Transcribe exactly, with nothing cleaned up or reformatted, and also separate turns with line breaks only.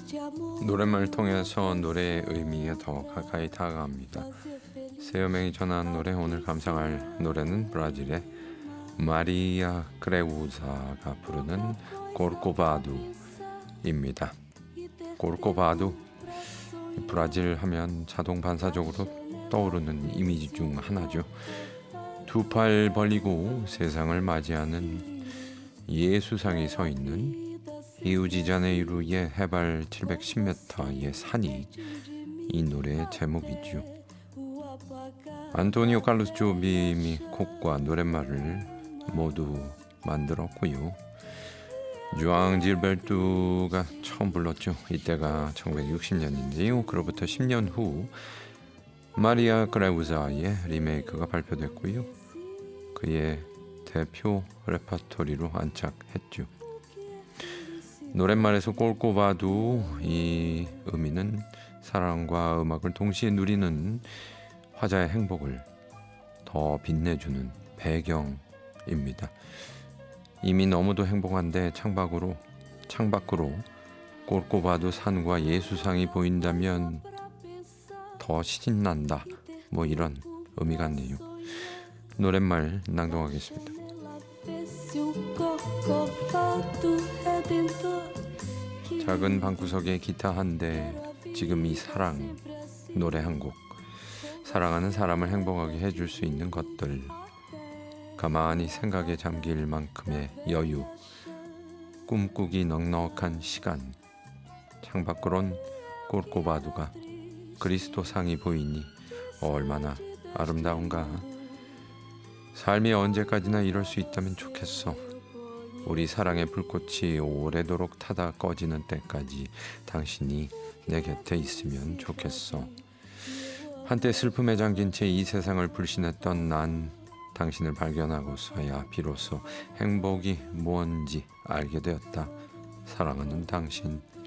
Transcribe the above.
노랫말을 통해서 노래의 의미에 더 가까이 다가갑니다. 세요맹이 전한 노래, 오늘 감상할 노래는 브라질의 마리아 크레우사가 부르는 고르코바두입니다. 고르코바두, 브라질 하면 자동 반사적으로 떠오르는 이미지 중 하나죠. 두 팔 벌리고 세상을 맞이하는 예수상이 서 있는 리우디자네이루의 해발 칠백십 미터의 산이 이 노래의 제목이죠. 안토니오 칼로스 조빔이 곡과 노랫말을 모두 만들었고요. 주앙 질베르토가 처음 불렀죠. 이때가 천구백육십 년인데요. 그로부터 십 년 후 마리아 크레우사의 리메이크가 발표됐고요. 그의 대표 레퍼토리로 안착했죠. 노랫말에서 꼴꼬바두, 이 의미는 사랑과 음악을 동시에 누리는 화자의 행복을 더 빛내주는 배경입니다. 이미 너무도 행복한데 창밖으로 창밖으로 꼴꼬바두 산과 예수상이 보인다면 더 신난다, 뭐 이런 의미 같네요. 노랫말 낭독하겠습니다. 작은 방구석에 기타 한 대, 지금 이 사랑, 노래 한 곡. 사랑하는 사람을 행복하게 해줄 수 있는 것들, 가만히 생각에 잠길 만큼의 여유, 꿈꾸기 넉넉한 시간. 창밖으론 꼴꼬바두가 그리스도상이 보이니 얼마나 아름다운가. 삶이 언제까지나 이럴 수 있다면 좋겠어. 우리 사랑의 불꽃이 오래도록 타다 꺼지는 때까지 당신이 내 곁에 있으면 좋겠어. 한때 슬픔에 잠긴 채 이 세상을 불신했던 난 당신을 발견하고서야 비로소 행복이 뭔지 알게 되었다. 사랑하는 당신.